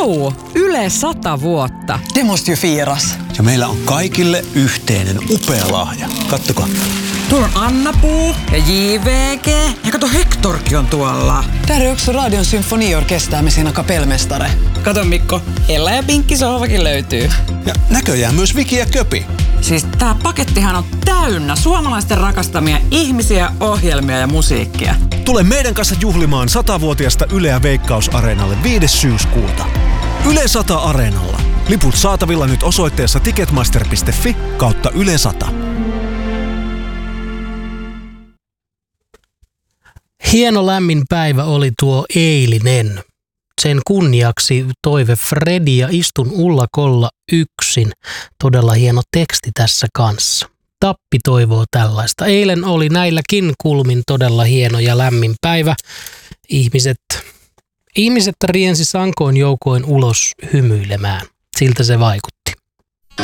Vau! Yle 100 vuotta. Det måste ju firas. Ja meillä on kaikille yhteinen upea lahja. Kattokaa. Tuolla on Anna-Puu ja JVG. Ja kato, Hectorkin on tuolla. Där är också Radion symfoniorkester med sina kapellmästare. Kato Mikko, Ella ja Pinkki sohvakin löytyy. Ja näköjään myös Viki ja Köpi. Siis tää pakettihan on täynnä suomalaisten rakastamia ihmisiä, ohjelmia ja musiikkia. Tule meidän kanssa juhlimaan 100-vuotiasta Yleä Veikkaus-areenalle 5. syyskuuta. Yle 100 Areenalla. Liput saatavilla nyt osoitteessa ticketmaster.fi/Yle 100. Hieno lämmin päivä oli tuo eilinen. Sen kunniaksi toive Fredi ja Istun ullakolla yksin. Todella hieno teksti tässä kanssa. Tappi toivoo tällaista. Eilen oli näilläkin kulmin todella hieno ja lämmin päivä. Ihmiset riensi sankoin joukoin ulos hymyilemään. Siltä se vaikutti.